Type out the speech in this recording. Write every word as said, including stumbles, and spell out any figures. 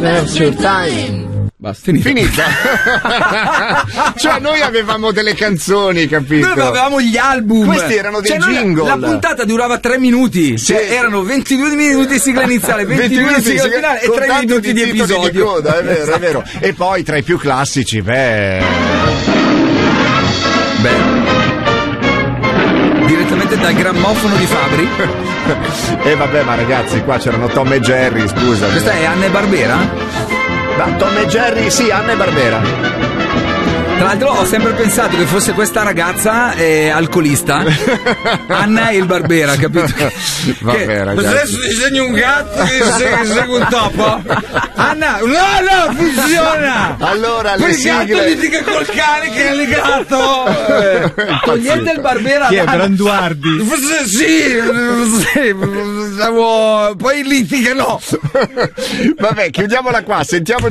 Adventure Time. Basta, finita. Finita. Cioè noi avevamo delle canzoni, capito? Noi avevamo gli album. Questi erano dei cioè, jingle. La puntata durava tre minuti. Sì. Cioè, erano ventidue minuti di sigla iniziale, ventidue minuti di sigla finale e tre minuti di, di episodio. Di coda, è vero, esatto. È vero. E poi tra i più classici, beh. Beh. Direttamente dal grammofono di Fabri. E eh, vabbè, ma ragazzi, qua c'erano Tom e Jerry, scusa. Questa è Anna e Barbera? Da Tom e Jerry, sì, Anna e Barbera. Tra l'altro ho sempre pensato che fosse questa ragazza eh, alcolista, Anna e il Barbera, capito? Vabbè, che, ragazzi. Adesso disegni un gatto che segue, segue un topo. Anna, no, no, funziona. Allora le il sigle. gatto litiga col cane che è legato. Eh, togliete il Barbera. Chi è Branduardi? Sì, sì, poi litigano. Vabbè, chiudiamola qua, sentiamo